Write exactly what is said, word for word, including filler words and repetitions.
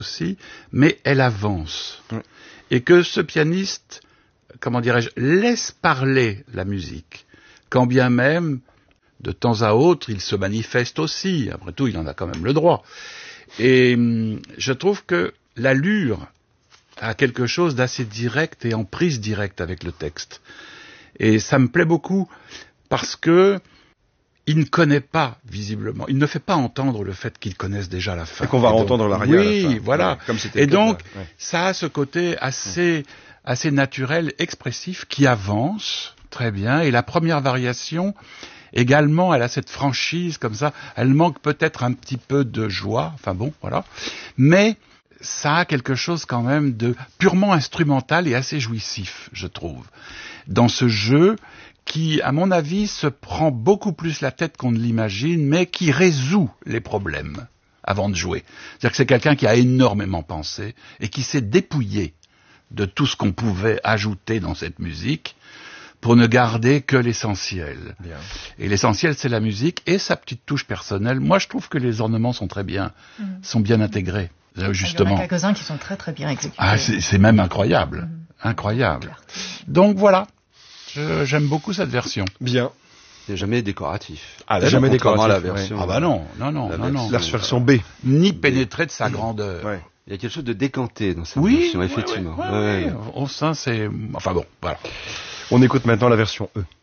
aussi, mais elle avance. Oui. Et que ce pianiste, comment dirais-je, laisse parler la musique, quand bien même, de temps à autre, il se manifeste aussi. Après tout, il en a quand même le droit. Et hum, je trouve que l'allure a quelque chose d'assez direct et en prise directe avec le texte. Et ça me plaît beaucoup parce que il ne connaît pas, visiblement, il ne fait pas entendre le fait qu'il connaisse déjà la fin. Et qu'on va et donc, entendre l'aria oui, à la fin. voilà. Ouais, comme c'était et le cas donc, de la- ouais. ça a ce côté assez, assez naturel, expressif, qui avance très bien. Et la première variation, également, elle a cette franchise comme ça. Elle manque peut-être un petit peu de joie. Enfin bon, voilà. Mais ça a quelque chose quand même de purement instrumental et assez jouissif, je trouve, dans ce jeu qui, à mon avis, se prend beaucoup plus la tête qu'on ne l'imagine, mais qui résout les problèmes avant de jouer. C'est-à-dire que c'est quelqu'un qui a énormément pensé et qui s'est dépouillé de tout ce qu'on pouvait ajouter dans cette musique pour ne garder que l'essentiel. Bien. Et l'essentiel, c'est la musique et sa petite touche personnelle. Moi, je trouve que les ornements sont très bien, mmh. sont bien intégrés. Euh, justement. Il y en a quelques-uns qui sont très très bien exécutés. Ah, c'est, c'est même incroyable. Mmh. Incroyable. Donc voilà. Je, j'aime beaucoup cette version. Bien. Il n'est jamais décoratif. Ah, là, jamais décoratif. À la version, ah bah non, non, non, la non, non. La version B. Ni pénétré de sa grandeur. Ouais. Il y a quelque chose de décanté dans cette oui, version, ouais, effectivement. Ouais, ouais, ouais. Au sein, c'est... Enfin bon, voilà. On écoute maintenant la version E.